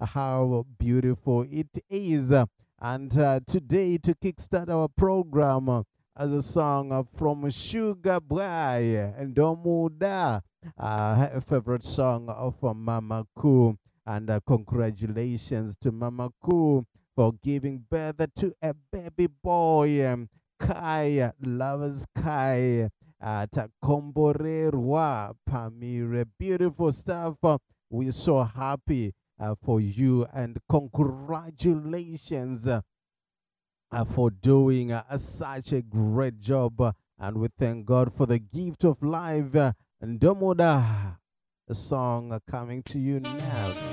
how beautiful it is. And today, to kickstart our program, as a song from Sugar Boy and Domuda, a favorite song of Mama Koo. And congratulations to Mama Koo for giving birth to a baby boy. Kai, lovers Kai, Takomborerwa, Pamire, beautiful stuff. We're so happy for you, and congratulations for doing such a great job. And we thank God for the gift of life. And Domoda, a song coming to you now.